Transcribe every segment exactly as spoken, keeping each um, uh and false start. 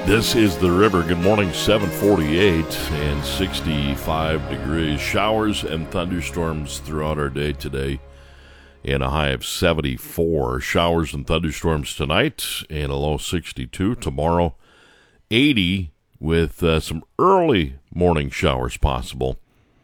This is the river. Good morning, seven forty-eight and sixty-five degrees. Showers and thunderstorms throughout our day today and a high of seventy-four. Showers and thunderstorms tonight and a low sixty-two. Tomorrow, eighty with uh, some early morning showers possible.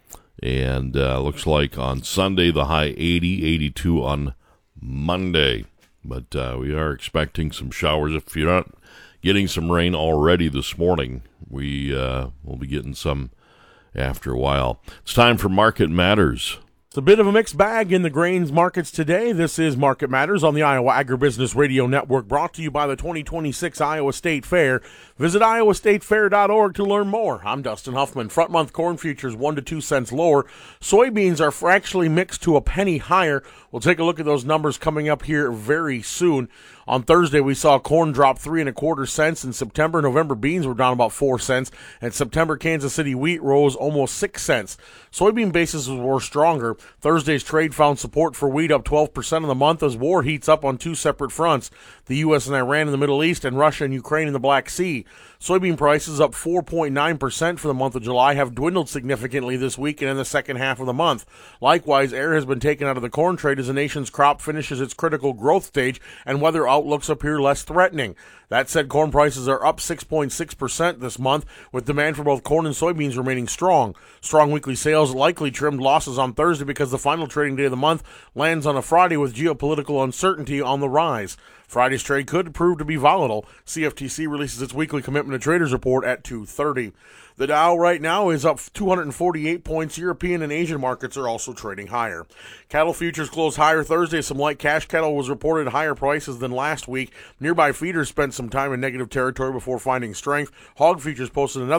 And uh, looks like on Sunday, the high eighty, eighty-two on Monday. But uh, we are expecting some showers. If you're not getting some rain already this morning, we uh, will be getting some after a while. It's time for Market Matters. It's a bit of a mixed bag in the grains markets today. This is Market Matters on the Iowa Agribusiness Radio Network, brought to you by the twenty twenty-six Iowa State Fair. Visit iowa state fair dot org to learn more. I'm Dustin Huffman. Front month corn futures one to two cents lower. Soybeans are fractionally mixed to a penny higher. We'll take a look at those numbers coming up here very soon. On Thursday, we saw corn drop three and a quarter cents. In September, November beans were down about four cents. And September Kansas City wheat rose almost six cents. Soybean bases were stronger. Thursday's trade found support for wheat up twelve percent in the month as war heats up on two separate fronts. The U S and Iran in the Middle East and Russia and Ukraine in the Black Sea. Soybean prices up four point nine percent for the month of July have dwindled significantly this week and in the second half of the month. Likewise, air has been taken out of the corn trade as the nation's crop finishes its critical growth stage and weather outlooks appear less threatening. That said, corn prices are up six point six percent this month, with demand for both corn and soybeans remaining strong. Strong weekly sales likely trimmed losses on Thursday because the final trading day of the month lands on a Friday with geopolitical uncertainty on the rise. Friday's trade could prove to be volatile. C F T C releases its weekly Commitment to Traders report at two thirty. The Dow right now is up two hundred forty-eight points. European and Asian markets are also trading higher. Cattle futures closed higher Thursday. Some light cash cattle was reported at higher prices than last week. Nearby feeders spent some time in negative territory before finding strength. Hog futures posted another